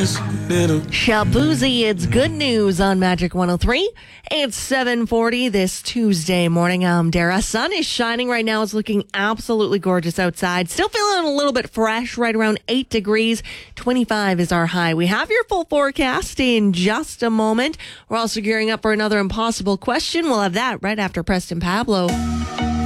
Shabuzi, it's good news on Magic 103. It's 7:40 this Tuesday morning. I'm Dara. Sun is shining right now. It's looking absolutely gorgeous outside. Still feeling a little bit fresh, right around 8 degrees. 25 is our high. We have your full forecast in just a moment. We're also gearing up for another impossible question. We'll have that right after Preston Pablo.